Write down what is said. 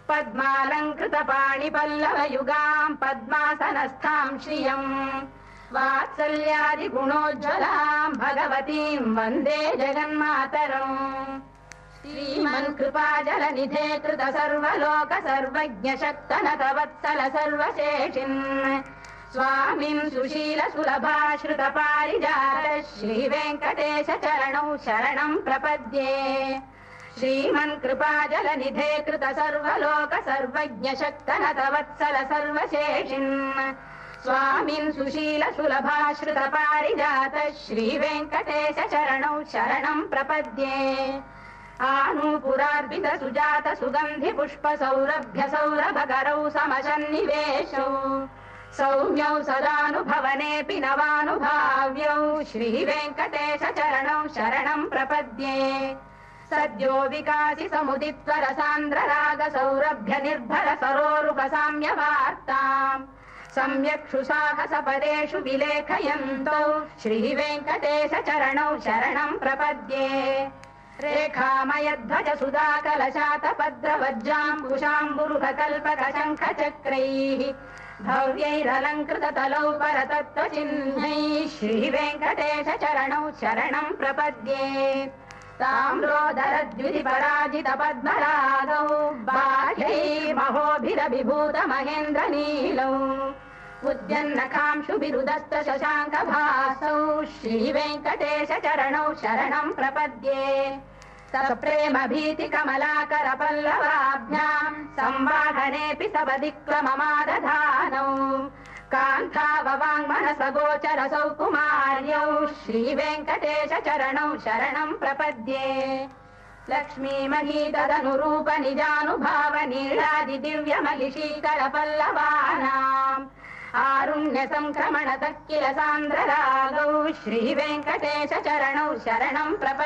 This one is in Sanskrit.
पद्मालङ्कृतपाणिपल्लवयुगाम् पद्मासनस्थाम् श्रियम् वात्सल्यादिगुणोज्ज्वलाम् भगवतीम् वन्दे जगन्मातरम् श्रीमन्कृपाजलनिधे कृत सर्वलोक सर्वज्ञ शक्तनतवत्सल सर्वशेषिन् स्वामिन् सुशील सुलभाश्रित पारिजात श्रीवेङ्कटेश चरणौ शरणम् प्रपद्ये श्रीमन्कृपाजलनिधे कृत सर्वलोक सर्वज्ञ शक्तनतवत्सल सर्वशेषिन् स्वामिन् सुशील सुलभाश्रित पारिजात श्रीवेङ्कटेश चरणौ शरणम् प्रपद्ये आनूपुरार्पित सुजात सुगन्धि पुष्प सौरभ्य सौरभकरौ समशन्निवेशौ सौम्यौ सदानुभवनेऽपि नवानुभाव्यौ श्रीवेङ्कटेश चरणौ शरणम् प्रपद्ये सद्यो विकासि समुदित्व रसान्द्र राग सौरभ्य निर्भर सरोरुह साम्यवार्ताम् सम्यक्षु साहस पदेषु विलेखयन्तौ श्रीवेङ्कटेश चरणौ शरणम् प्रपद्ये रेखामयध्वज सुधाकलशात पद्रवज्राम्बुशाम्बुरुह कल्पक शङ्ख चक्रैः भव्यैरलङ्कृत तलौ परतत्त्वचिह्नैः श्रीवेङ्कटेश चरणौ शरणम् प्रपद्ये ताम्रोदरद्युति पराजित पद्मरागौ बाह्यैर्महोभिरभिभूत महेन्द्र नीलौ उद्यन्नकांशुभिरुदस्त शशाङ्क भासौ श्रीवेङ्कटेश चरणौ शरणम् प्रपद्ये सप्रेम भीति कमलाकर पल्लवाभ्याम् संवाहनेऽपि सबदिक्रममादधानौ कान्ताववाङ्मनस गोचर सौकुमार्यौ श्रीवेङ्कटेश चरणौ शरणम् प्रपद्ये लक्ष्मीमहीतदनुरूप निजानुभाव नीलादि दिव्यमहिषीकर पल्लवानाम् आरुण्य संक्रमण तक्किल सान्द्र रागौ श्रीवेङ्कटेश चरणौ शरणम् प्रपद्ये